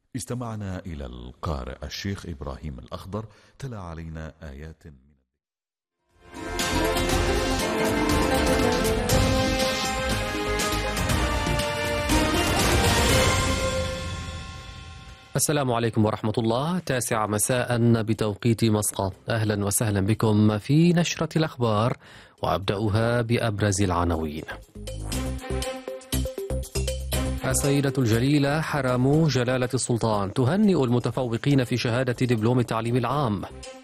استمعنا إلى القارئ الشيخ إبراهيم الأخضر تلا علينا آيات من السلام عليكم ورحمة الله. 9 مساء بتوقيت مسقط. أهلا وسهلا بكم في نشرة الأخبار، وأبدأها بأبرز العناوين. السيدة الجليلة حرم جلالة السلطان تهنئ المتفوقين في شهادة دبلوم التعليم العام.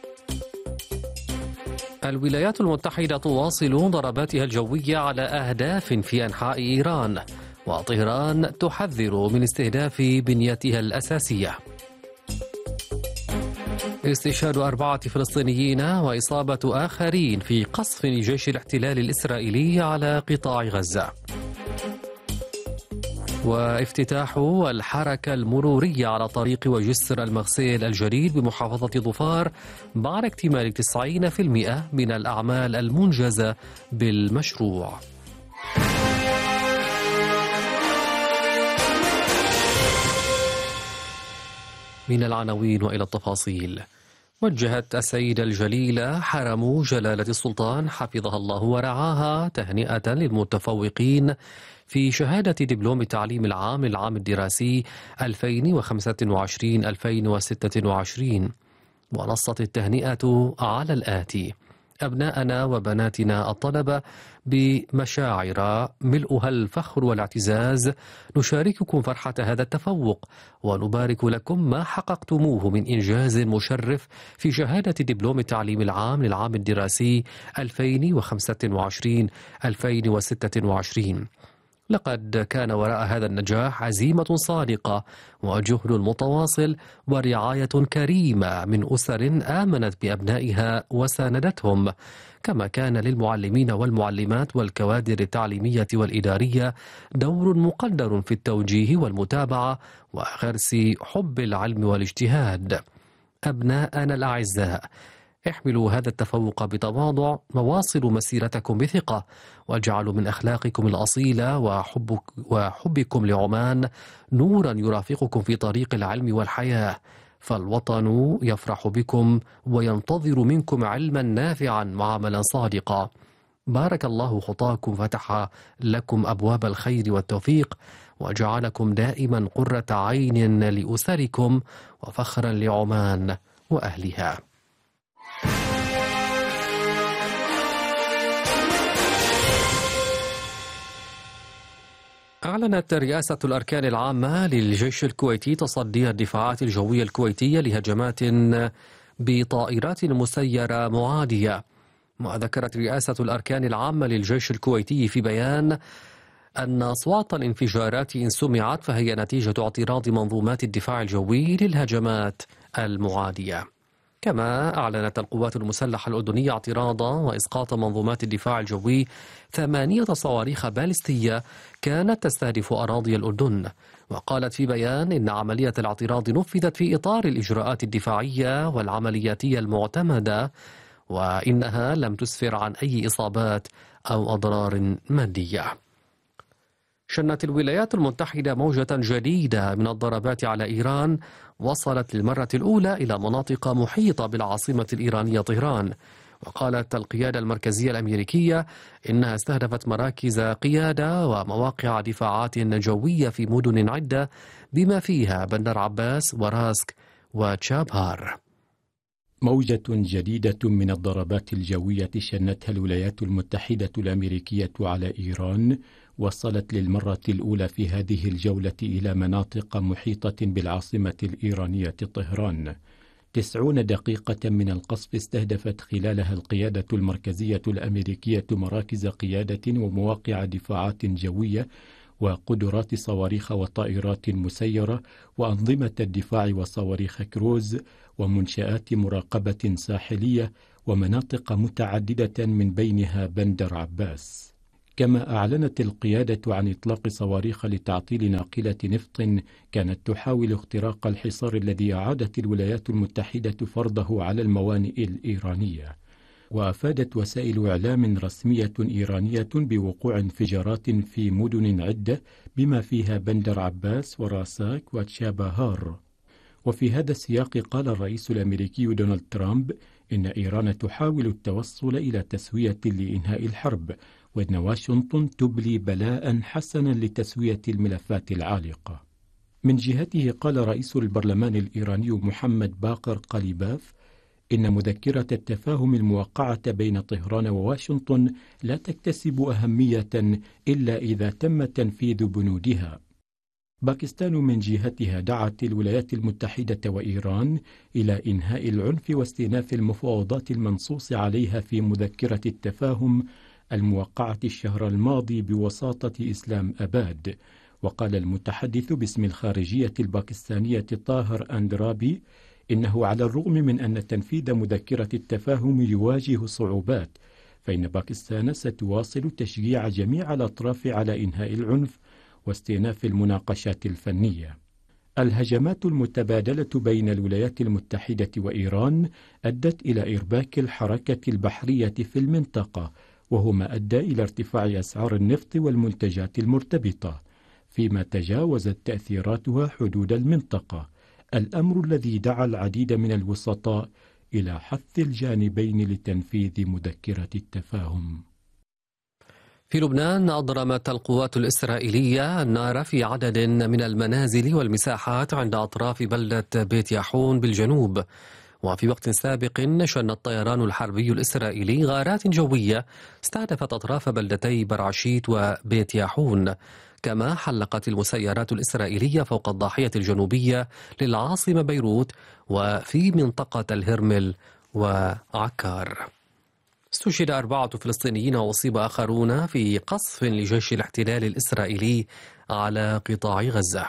الولايات المتحدة تواصل ضرباتها الجوية على أهداف في أنحاء إيران، وطهران تحذر من استهداف بنيتها الأساسية. استشهاد 4 فلسطينيين وإصابة آخرين في قصف جيش الاحتلال الإسرائيلي على قطاع غزة. وافتتاح الحركة المرورية على طريق وجسر المغسيل الجديد بمحافظة ظفار بعد اكتمال 90% من الأعمال المنجزة بالمشروع. من العناوين وإلى التفاصيل. وجهت السيدة الجليلة حرم جلالة السلطان حفظها الله ورعاها تهنئة للمتفوقين في شهادة دبلوم التعليم العام للعام الدراسي 2025-2026، ونصت التهنئة على الآتي: أبناءنا وبناتنا الطلبة، بمشاعر ملؤها الفخر والاعتزاز نشارككم فرحة هذا التفوق، ونبارك لكم ما حققتموه من إنجاز مشرف في شهادة دبلوم التعليم العام للعام الدراسي 2025-2026. لقد كان وراء هذا النجاح عزيمة صادقة وجهد متواصل ورعاية كريمة من أسر آمنت بأبنائها وساندتهم، كما كان للمعلمين والمعلمات والكوادر التعليمية والإدارية دور مقدر في التوجيه والمتابعة وغرس حب العلم والاجتهاد. أبناءنا الأعزاء، احملوا هذا التفوق بتواضع، وواصلوا مسيرتكم بثقة، واجعلوا من أخلاقكم الأصيلة وحبكم لعمان نورا يرافقكم في طريق العلم والحياة، فالوطن يفرح بكم وينتظر منكم علما نافعا وعملا صادقا. بارك الله خطاكم، فتح لكم أبواب الخير والتوفيق، وجعلكم دائما قرة عين لأسركم وفخرا لعمان وأهلها. أعلنت رئاسة الأركان العامة للجيش الكويتي تصدي الدفاعات الجوية الكويتية لهجمات بطائرات مسيرة معادية. وذكرت رئاسة الأركان العامة للجيش الكويتي في بيان أن أصوات الانفجارات إن سمعت فهي نتيجة اعتراض منظومات الدفاع الجوي للهجمات المعادية. كما أعلنت القوات المسلحة الأردنية اعتراض وإسقاط منظومات الدفاع الجوي 8 صواريخ باليستية كانت تستهدف أراضي الأردن. وقالت في بيان إن عملية الاعتراض نفذت في إطار الإجراءات الدفاعية والعملياتية المعتمدة، وإنها لم تسفر عن أي إصابات أو أضرار مادية. شنت الولايات المتحدة موجة جديدة من الضربات على إيران وصلت للمرة الأولى إلى مناطق محيطة بالعاصمة الإيرانية طهران. وقالت القيادة المركزية الأمريكية إنها استهدفت مراكز قيادة ومواقع دفاعات جوية في مدن عدة بما فيها بندر عباس وراسك وتشابهار. موجة جديدة من الضربات الجوية شنتها الولايات المتحدة الأمريكية على إيران وصلت للمرة الأولى في هذه الجولة إلى مناطق محيطة بالعاصمة الإيرانية طهران. 90 دقيقة من القصف استهدفت خلالها القيادة المركزية الأمريكية مراكز قيادة ومواقع دفاعات جوية وقدرات صواريخ وطائرات مسيرة وأنظمة الدفاع وصواريخ كروز ومنشآت مراقبة ساحلية ومناطق متعددة من بينها بندر عباس. كما أعلنت القيادة عن إطلاق صواريخ لتعطيل ناقلة نفط كانت تحاول اختراق الحصار الذي أعادت الولايات المتحدة فرضه على الموانئ الإيرانية. وأفادت وسائل إعلام رسمية إيرانية بوقوع انفجارات في مدن عدة بما فيها بندر عباس وراساك وتشابهار. وفي هذا السياق قال الرئيس الأمريكي دونالد ترامب إن إيران تحاول التوصل إلى تسوية لإنهاء الحرب، وإن واشنطن تبلي بلاء حسنا لتسوية الملفات العالقة. من جهته قال رئيس البرلمان الإيراني محمد باقر قليباف إن مذكرة التفاهم الموقعة بين طهران وواشنطن لا تكتسب أهمية إلا إذا تم تنفيذ بنودها. باكستان من جهتها دعت الولايات المتحدة وإيران إلى إنهاء العنف واستئناف المفاوضات المنصوص عليها في مذكرة التفاهم الموقعة الشهر الماضي بوساطة إسلام أباد. وقال المتحدث باسم الخارجية الباكستانية طاهر أندرابي إنه على الرغم من أن تنفيذ مذكرة التفاهم يواجه صعوبات، فإن باكستان ستواصل تشجيع جميع الأطراف على إنهاء العنف واستئناف المناقشات الفنية. الهجمات المتبادلة بين الولايات المتحدة وإيران أدت إلى إرباك الحركة البحرية في المنطقة، وهو ما أدى إلى ارتفاع أسعار النفط والمنتجات المرتبطة، فيما تجاوزت تأثيراتها حدود المنطقة، الأمر الذي دعا العديد من الوسطاء إلى حث الجانبين لتنفيذ مذكرة التفاهم. في لبنان أضرمت القوات الإسرائيلية النار في عدد من المنازل والمساحات عند أطراف بلدة بيت ياحون بالجنوب. وفي وقت سابق شن الطيران الحربي الإسرائيلي غارات جوية استهدفت أطراف بلدتي برعشيت وبيت ياحون، كما حلقت المسيرات الإسرائيلية فوق الضاحية الجنوبية للعاصمة بيروت وفي منطقة الهرمل وعكار. استشهد 4 فلسطينيين وأصيب آخرون في قصف لجيش الاحتلال الإسرائيلي على قطاع غزة.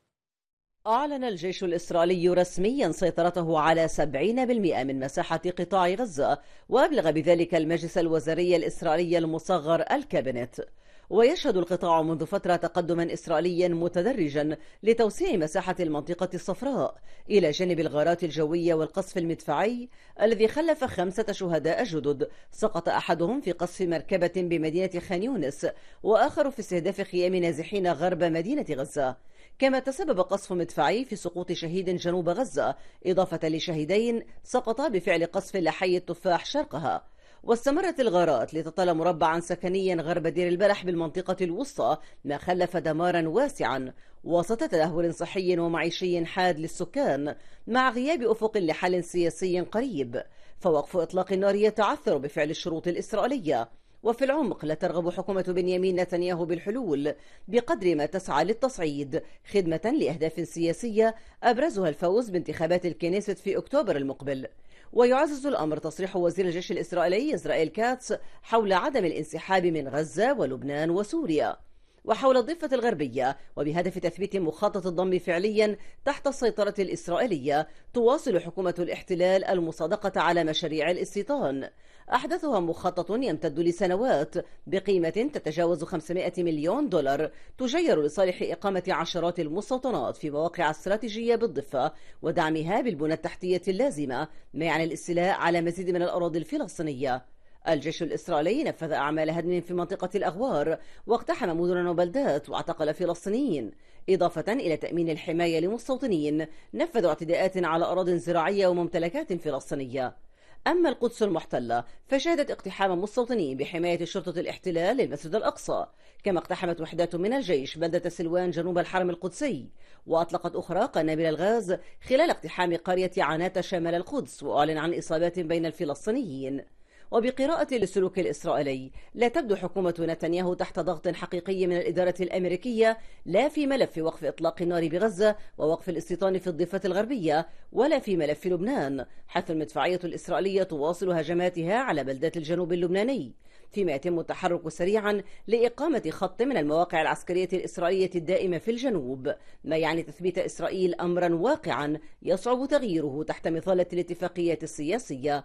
أعلن الجيش الإسرائيلي رسميا سيطرته على 70% من مساحة قطاع غزة، وأبلغ بذلك المجلس الوزاري الإسرائيلي المصغر الكابينت. ويشهد القطاع منذ فترة تقدما إسرائيليا متدرجا لتوسيع مساحة المنطقة الصفراء إلى جانب الغارات الجوية والقصف المدفعي الذي خلف 5 شهداء جدد، سقط أحدهم في قصف مركبة بمدينة خان يونس، وآخر في استهداف خيام نازحين غرب مدينة غزة. كما تسبب قصف مدفعي في سقوط شهيد جنوب غزة، إضافة لشهيدين سقطا بفعل قصف لحي التفاح شرقها. واستمرت الغارات لتطال مربعا سكنيا غرب دير البلح بالمنطقة الوسطى، ما خلف دمارا واسعا وسط تدهور صحي ومعيشي حاد للسكان، مع غياب أفق لحل سياسي قريب. فوقف إطلاق النار يتعثر بفعل الشروط الإسرائيلية، وفي العمق لا ترغب حكومة بنيامين نتنياهو بالحلول بقدر ما تسعى للتصعيد خدمة لأهداف سياسية أبرزها الفوز بانتخابات الكنيست في أكتوبر المقبل. ويعزز الأمر تصريح وزير الجيش الإسرائيلي إسرائيل كاتس حول عدم الانسحاب من غزة ولبنان وسوريا وحول الضفة الغربية، وبهدف تثبيت مخطط الضم فعليا تحت السيطرة الإسرائيلية. تواصل حكومة الاحتلال المصادقة على مشاريع الاستيطان، أحدثها مخطط يمتد لسنوات بقيمة تتجاوز 500 مليون دولار، تجير لصالح إقامة عشرات المستوطنات في مواقع استراتيجية بالضفة ودعمها بالبنى التحتية اللازمة، ما يعني الاستيلاء على مزيد من الأراضي الفلسطينية. الجيش الإسرائيلي نفذ أعمال هدم في منطقة الأغوار واقتحم مدن وبلدات واعتقل فلسطينيين، إضافة إلى تأمين الحماية لمستوطنين نفذوا اعتداءات على أراضٍ زراعية وممتلكات فلسطينية. أما القدس المحتلة فشهدت اقتحام مستوطنين بحماية شرطة الاحتلال للمسجد الأقصى، كما اقتحمت وحدات من الجيش بلدة سلوان جنوب الحرم القدسي، وأطلقت أخرى قنابل الغاز خلال اقتحام قرية عناتة شمال القدس، وأعلن عن إصابات بين الفلسطينيين. وبقراءة للسلوك الإسرائيلي لا تبدو حكومة نتنياهو تحت ضغط حقيقي من الإدارة الأمريكية، لا في ملف وقف إطلاق النار بغزة ووقف الاستيطان في الضفة الغربية، ولا في ملف لبنان، حيث المدفعية الإسرائيلية تواصل هجماتها على بلدات الجنوب اللبناني، فيما يتم التحرك سريعا لإقامة خط من المواقع العسكرية الإسرائيلية الدائمة في الجنوب، ما يعني تثبيت إسرائيل أمرا واقعا يصعب تغييره تحت مظلة الاتفاقية السياسية.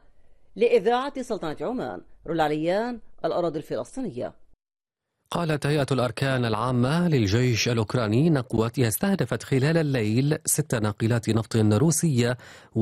لإذاعة سلطنة عمان، رولاليان، الأراضي الفلسطينية. قالت هيئة الأركان العامة للجيش الأوكراني أن قواتها استهدفت خلال الليل 6 ناقلات نفط روسية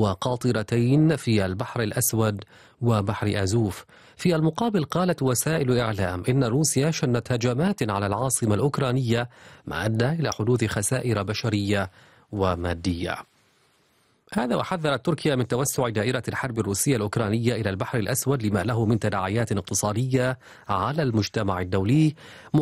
وقاطرتين في البحر الأسود وبحر أزوف. في المقابل قالت وسائل إعلام إن روسيا شنت هجمات على العاصمة الأوكرانية ما أدى إلى حدوث خسائر بشرية ومادية. هذا وحذرت تركيا من توسع دائرة الحرب الروسية الأوكرانية إلى البحر الأسود لما له من تداعيات اقتصادية على المجتمع الدولي.